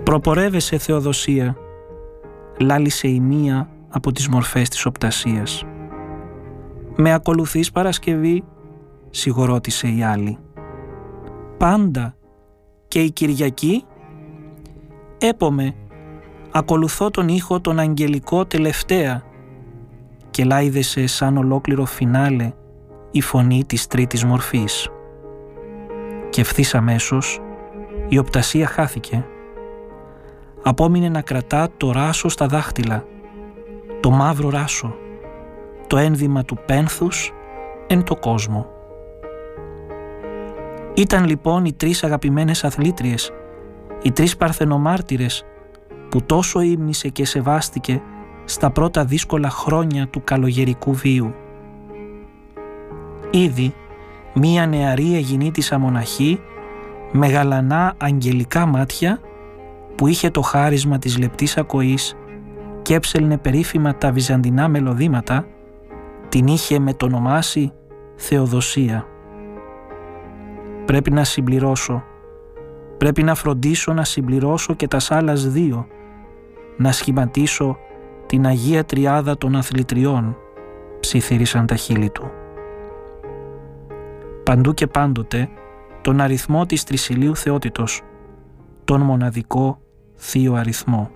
«Προπορεύεσαι, Θεοδοσία», λάλησε η μία από τις μορφές της οπτασίας. «Με ακολουθείς, Παρασκευή?» σιγορώτησε η άλλη. «Πάντα. Και η Κυριακή?» «Έπομε, ακολουθώ τον ήχο τον αγγελικό τελευταία», και λάιδεσε σαν ολόκληρο φινάλε η φωνή της τρίτης μορφής. Και ευθύς αμέσως η οπτασία χάθηκε. Απόμεινε να κρατά το ράσο στα δάχτυλα, το μαύρο ράσο, το ένδυμα του πένθους εν το κόσμο. Ήταν λοιπόν οι τρεις αγαπημένες αθλήτριες, οι τρεις παρθενομάρτυρες που τόσο ύμνησε και σεβάστηκε στα πρώτα δύσκολα χρόνια του καλογερικού βίου. Ήδη μία νεαρή αιγινήτισσα μοναχή με γαλανά αγγελικά μάτια που είχε το χάρισμα της λεπτής ακοής και έψελνε περίφημα τα βυζαντινά μελωδήματα, την είχε μετονομάσει Θεοδοσία. «Πρέπει να συμπληρώσω, πρέπει να φροντίσω να συμπληρώσω και τας άλλας δύο, να σχηματίσω την Αγία Τριάδα των αθλητριών», ψιθύρισαν τα χείλη του. Παντού και πάντοτε τον αριθμό της τρισιλίου θεότητος, τον μοναδικό θείο αριθμό.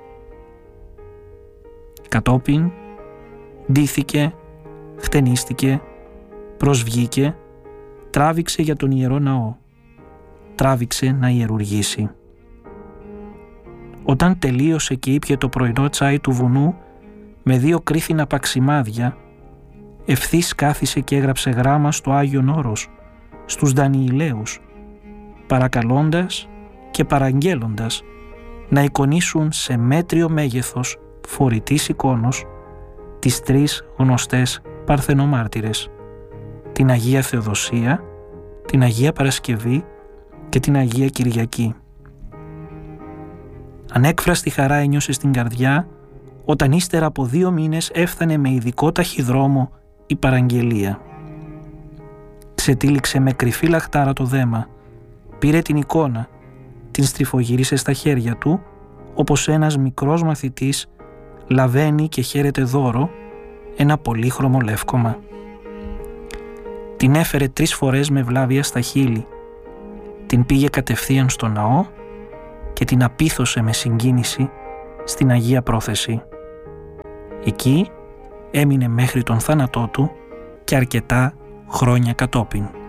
Κατόπιν ντύθηκε, χτενίστηκε, προσβγήκε, τράβηξε για τον Ιερό Ναό, τράβηξε να ιερουργήσει. Όταν τελείωσε και ήπιε το πρωινό τσάι του βουνού με 2 κρίθινα παξιμάδια, ευθύς κάθισε και έγραψε γράμμα στο Άγιον Όρος, στους Δανιηλαίους, παρακαλώντας και παραγγέλλοντας να εικονίσουν σε μέτριο μέγεθος φορητής εικόνος τις 3 γνωστές παρθενομάρτυρες, την Αγία Θεοδοσία, την Αγία Παρασκευή και την Αγία Κυριακή. Ανέκφραστη χαρά ένιωσε στην καρδιά όταν ύστερα από 2 μήνες έφτανε με ειδικό ταχυδρόμο η παραγγελία. Ξετύλιξε με κρυφή λαχτάρα το δέμα, πήρε την εικόνα, την στριφογύρισε στα χέρια του, όπως ένας μικρός μαθητής λαβαίνει και χαίρεται δώρο ένα πολύχρωμο λεύκομα. Την έφερε 3 φορές με βλάβια στα χείλη, την πήγε κατευθείαν στο ναό και την απίθωσε με συγκίνηση στην Αγία Πρόθεση. Εκεί έμεινε μέχρι τον θάνατό του και αρκετά χρόνια κατόπιν.